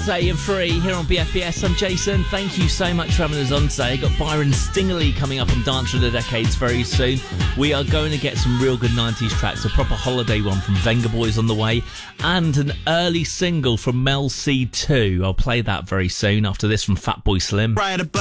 Beyonce and Free here on BFBS. I'm Jason. Thank you so much for having us on today. Got Byron Stingley coming up on Dance of the Decades very soon. We are going to get some real good 90s tracks, a proper holiday one from Venga Boys on the way, and an early single from Mel C2. I'll play that very soon after this from Fatboy Slim.